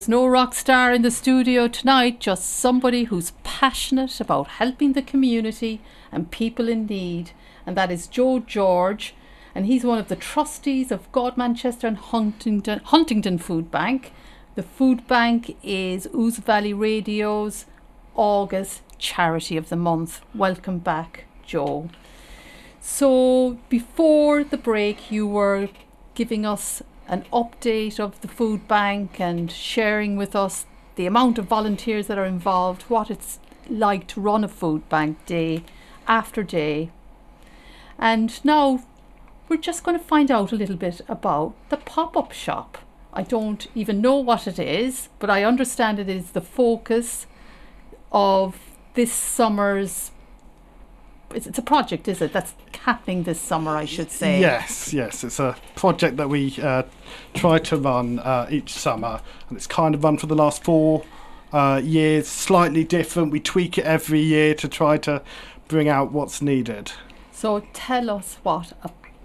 There's no rock star in the studio tonight, just somebody who's passionate about helping the community and people in need. And that is Joe George. And he's one of the trustees of God Manchester and Huntingdon Food Bank. The food bank is Ouse Valley Radio's August Charity of the Month. Welcome back, Joe. So before the break, you were giving us an update of the food bank and sharing with us the amount of volunteers that are involved, what it's like to run a food bank day after day. And now we're just going to find out a little bit about the pop-up shop. I don't even know what it is, but I understand it is the focus of this summer's. It's a project, is it? That's happening this summer, I should say. Yes. It's a project that we try to run each summer, and it's kind of run for the last 4 years, slightly different. We tweak it every year to try to bring out what's needed. So tell us what.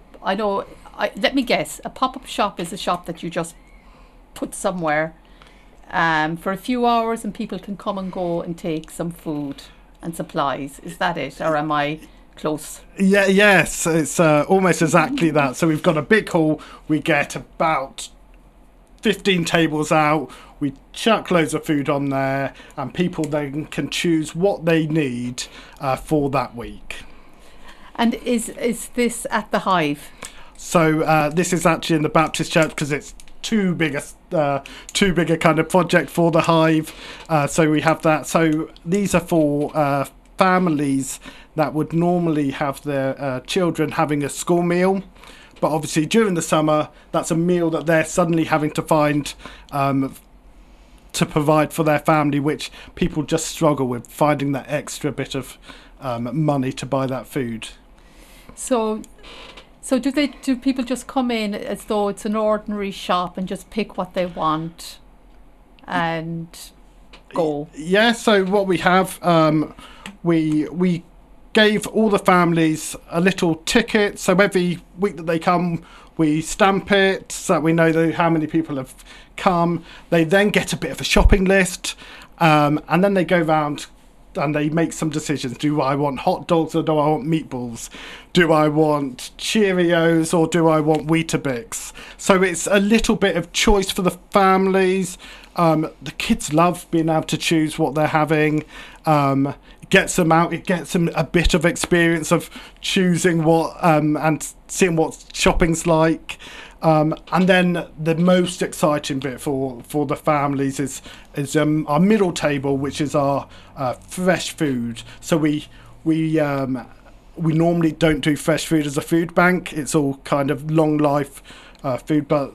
Let me guess. A pop-up shop is a shop that you just put somewhere for a few hours, and people can come and go and take some food and supplies. Is that it, or am I close? Yes, it's almost exactly that. So we've got a big hall. We get about 15 tables out. We chuck loads of food on there, and people then can choose what they need for that week. And is this at the Hive? So this is actually in the Baptist Church because it's too big a kind of project for the Hive. So we have that. So these are for families that would normally have their children having a school meal, but obviously during the summer that's a meal that they're suddenly having to find to provide for their family, which people just struggle with finding that extra bit of money to buy that food. So do people just come in as though it's an ordinary shop and just pick what they want and go? Yeah, so what we have, we gave all the families a little ticket. So every week that they come, we stamp it so that we know how many people have come. They then get a bit of a shopping list, and then they go round and they make some decisions. Do I want hot dogs or do I want meatballs? Do I want Cheerios or do I want Weetabix? So it's a little bit of choice for the families. The kids love being able to choose what they're having. It gets them out. It gets them a bit of experience of choosing what and seeing what shopping's like. And then the most exciting bit for the families is our middle table, which is our fresh food. So we normally don't do fresh food as a food bank. It's all kind of long life food, but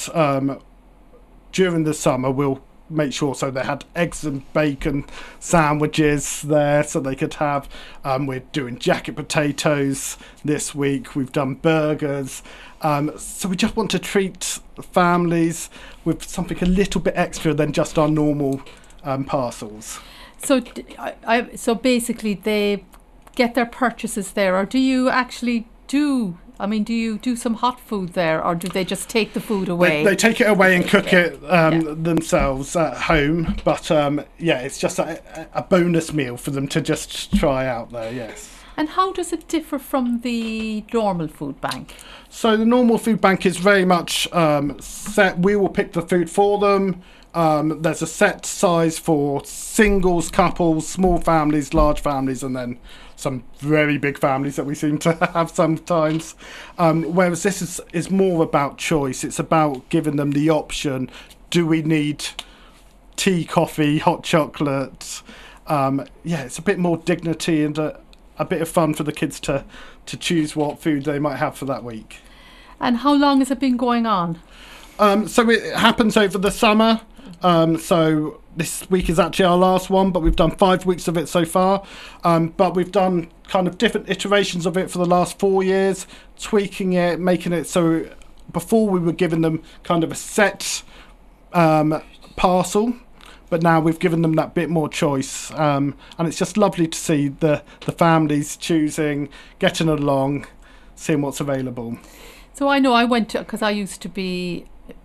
during the summer we'll make sure so they had eggs and bacon sandwiches there so they could have. We're doing jacket potatoes this week. We've done burgers. So we just want to treat families with something a little bit extra than just our normal parcels. So basically they get their purchases there, or do you actually do you do some hot food there, or do they just take the food away? They take it away and cook it themselves at home, but it's just a bonus meal for them to just try out there, yes. And how does it differ from the normal food bank? So the normal food bank is very much set. We will pick the food for them. There's a set size for singles, couples, small families, large families, and then some very big families that we seem to have sometimes. Whereas this is more about choice. It's about giving them the option. Do we need tea, coffee, hot chocolate? It's a bit more dignity and a bit of fun for the kids to choose what food they might have for that week. And how long has it been going on? So it happens over the summer. So this week is actually our last one, but we've done 5 weeks of it so far. But we've done kind of different iterations of it for the last 4 years, tweaking it, making it so before we were giving them kind of a set parcel, but now we've given them that bit more choice. And it's just lovely to see the families choosing, getting along, seeing what's available. So I know I went to, because I used to be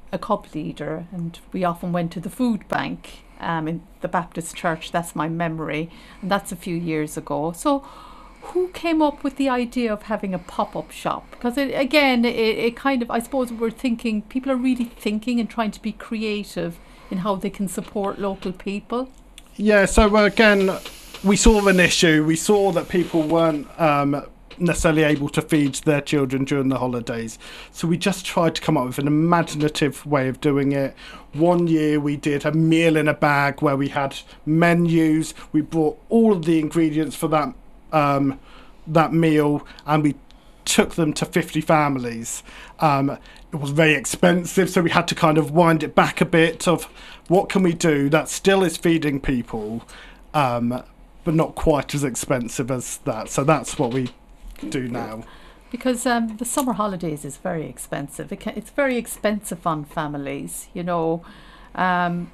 a cub leader, and we often went to the food bank in the Baptist church. That's my memory, and that's a few years ago. So, who came up with the idea of having a pop-up shop? Because it kind of, I suppose we're thinking, people are really thinking and trying to be creative in how they can support local people. Yeah, so again, we saw an issue. We saw that people weren't necessarily able to feed their children during the holidays. So we just tried to come up with an imaginative way of doing it. One year we did a meal in a bag where we had menus. We brought all of the ingredients for that meal, and we took them to 50 families. It was very expensive, so we had to kind of wind it back a bit of what can we do that still is feeding people, but not quite as expensive as that. So that's what we do now. Because the summer holidays is very expensive. It's very expensive on families, and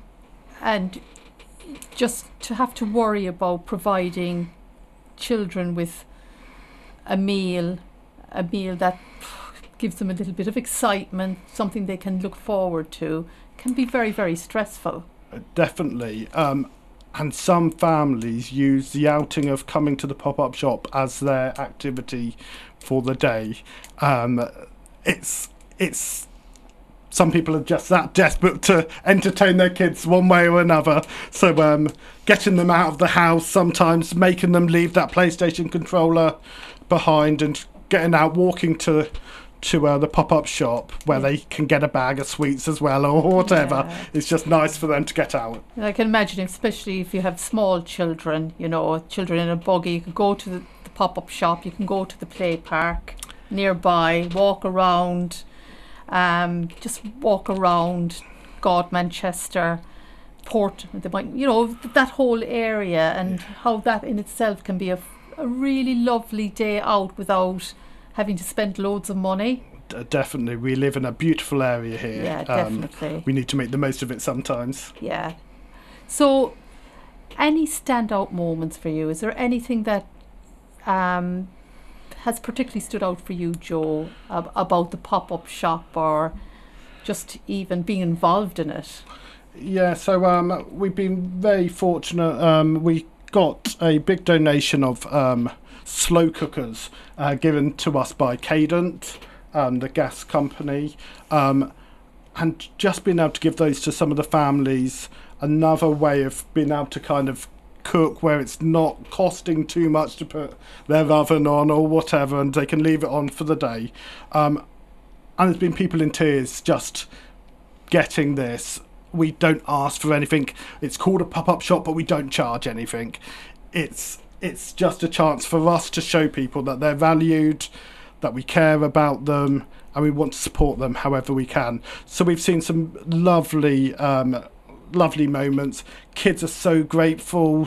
just to have to worry about providing children with a meal that gives them a little bit of excitement, something they can look forward to, can be very, very stressful. Definitely. And some families use the outing of coming to the pop-up shop as their activity for the day. It's some people are just that desperate to entertain their kids one way or another. So getting them out of the house, sometimes making them leave that PlayStation controller behind and getting out, walking to the pop-up shop where they can get a bag of sweets as well or whatever. Yeah. It's just nice for them to get out. I can imagine, especially if you have small children, children in a buggy, you can go to the pop-up shop, you can go to the play park nearby, walk around, God, Manchester, Port, that whole area, and how that in itself can be a really lovely day out without having to spend loads of money. Definitely. We live in a beautiful area here. Yeah, definitely. We need to make the most of it sometimes. Yeah. So, any standout moments for you? Is there anything that has particularly stood out for you, Joe, about the pop-up shop, or just even being involved in it? Yeah, so we've been very fortunate. We got a big donation of slow cookers given to us by Cadent, the gas company, and just being able to give those to some of the families, another way of being able to kind of cook where it's not costing too much to put their oven on or whatever, and they can leave it on for the day. And there's been people in tears just getting this. We don't ask for anything. It's called a pop-up shop, but we don't charge anything. It's just a chance for us to show people that they're valued, that we care about them, and we want to support them however we can. So we've seen some lovely moments. Kids are so grateful.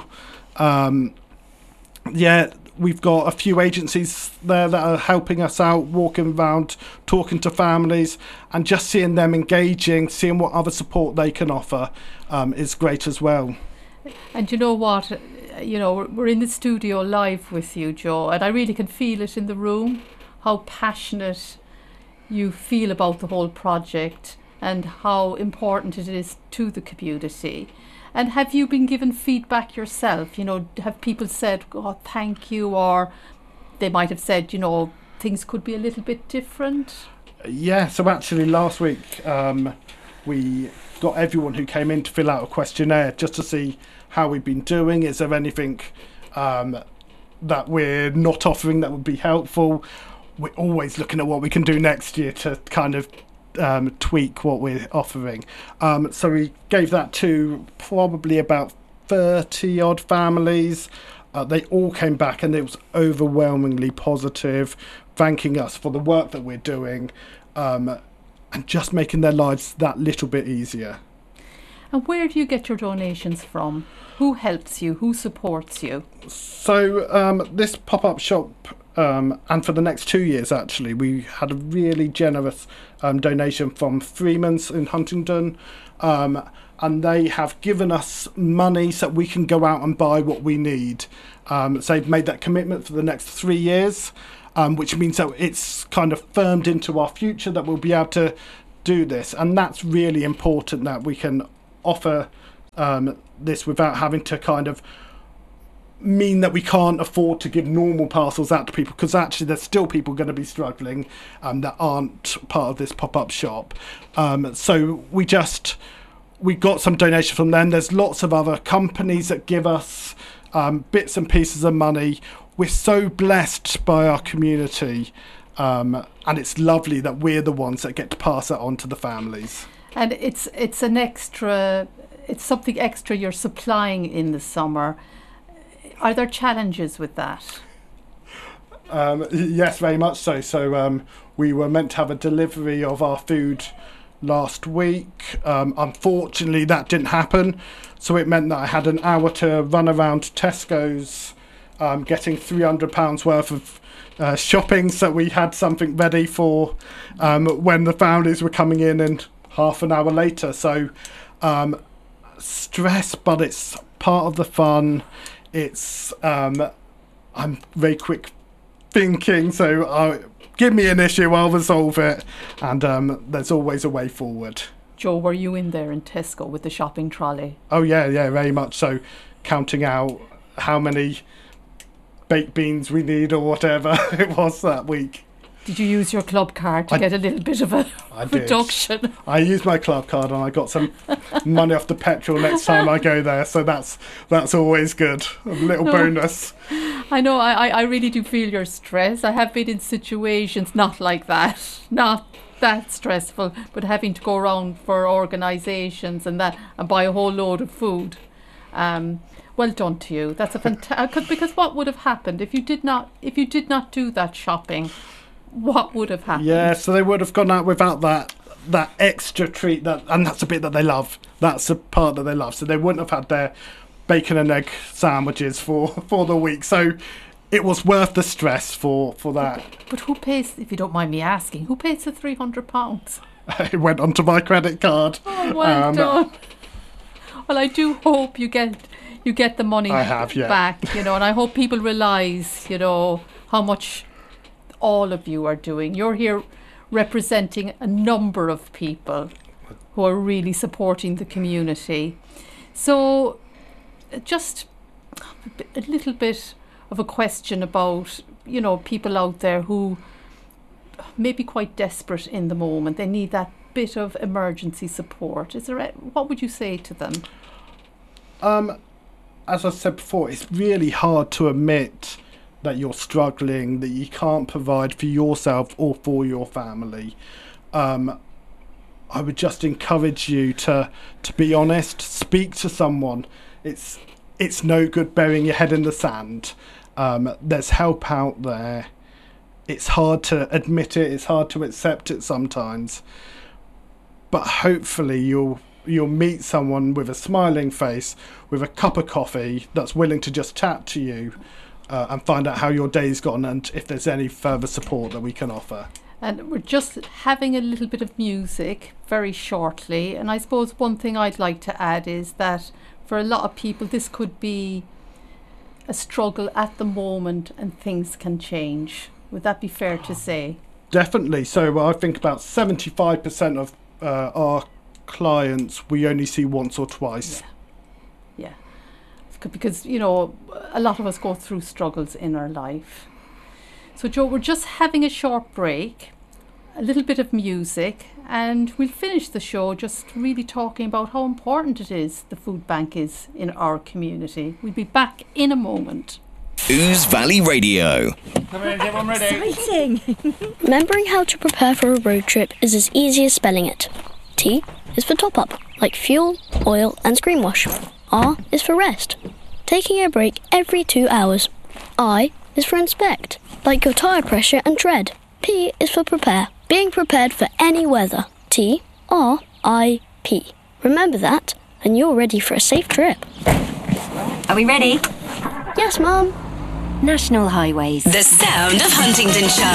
We've got a few agencies there that are helping us out, walking around, talking to families, and just seeing them engaging, seeing what other support they can offer is great as well. And you know what? We're in the studio live with you, Joe, and I really can feel it in the room, how passionate you feel about the whole project and how important it is to the community. And have you been given feedback yourself? Have people said, "Oh, thank you," or they might have said, things could be a little bit different? Yeah, so actually last week we got everyone who came in to fill out a questionnaire just to see how we've been doing. Is there anything that we're not offering that would be helpful? We're always looking at what we can do next year to kind of tweak what we're offering. So we gave that to probably about 30 odd families. They all came back and it was overwhelmingly positive, thanking us for the work that we're doing, and just making their lives that little bit easier. And where do you get your donations from? Who helps you? Who supports you? So this pop-up shop, and for the next 2 years actually, we had a really generous donation from Freeman's in Huntingdon, and they have given us money so we can go out and buy what we need. So they've made that commitment for the next 3 years, which means that it's kind of firmed into our future that we'll be able to do this, and that's really important, that we can offer this without having to kind of mean that we can't afford to give normal parcels out to people, because actually there's still people going to be struggling that aren't part of this pop-up shop. So we got some donation from them. There's lots of other companies that give us bits and pieces of money. We're so blessed by our community, and it's lovely that we're the ones that get to pass it on to the families. And it's something extra you're supplying in the summer. Are there challenges with that? Yes, very much so. So we were meant to have a delivery of our food last week. Unfortunately, that didn't happen. So it meant that I had an hour to run around Tesco's getting £300 worth of shopping, so we had something ready for when the families were coming in half an hour later. So stress, but it's part of the fun. It's I'm very quick thinking, so give me an issue, I'll resolve it, and there's always a way forward. Joe, were you in there in Tesco with the shopping trolley? Oh yeah, very much so, counting out how many baked beans we need or whatever it was that week. Did you use your club card to get a little bit of a reduction? I used my club card, and I got some money off the petrol next time I go there, so that's always good. A little bonus. I know, I really do feel your stress. I have been in situations not like that, not that stressful, but having to go around for organisations and buy a whole load of food. Well done to you. That's a fantastic. Because what would have happened if you did not do that shopping? What would have happened? Yeah, so they would have gone out without that extra treat, and that's a bit that they love. That's the part that they love. So they wouldn't have had their bacon and egg sandwiches for the week. So it was worth the stress for that. But who pays, if you don't mind me asking, who pays the £300? It went onto my credit card. Oh, well done. Well, I do hope you get the money back, and I hope people realise, how much all of you are doing. You're here representing a number of people who are really supporting the community. So just a little bit of a question about, people out there who may be quite desperate in the moment. They need that bit of emergency support. What would you say to them? As I said before, it's really hard to admit that you're struggling, that you can't provide for yourself or for your family. I would just encourage you to be honest, speak to someone. It's no good burying your head in the sand. There's help out there. It's hard to admit it, it's hard to accept it sometimes. But hopefully you'll meet someone with a smiling face, with a cup of coffee, that's willing to just chat to you and find out how your day's gone and if there's any further support that we can offer. And we're just having a little bit of music very shortly. And I suppose one thing I'd like to add is that for a lot of people, this could be a struggle at the moment and things can change. Would that be fair to say? Definitely. So I think about 75% of our clients we only see once or twice. Yeah. Because, a lot of us go through struggles in our life. So, Joe, we're just having a short break, a little bit of music, and we'll finish the show just really talking about how important it is the food bank is in our community. We'll be back in a moment. Ouse Valley Radio. Come in, everyone ready? Exciting! Remembering how to prepare for a road trip is as easy as spelling it. T is for top up, like fuel, oil and screen wash. R is for rest, taking a break every 2 hours. I is for inspect, like your tyre pressure and tread. P is for prepare, being prepared for any weather. T, R, I, P. Remember that, and you're ready for a safe trip. Are we ready? Yes, Mum. National Highways. The sound of Huntingdonshire.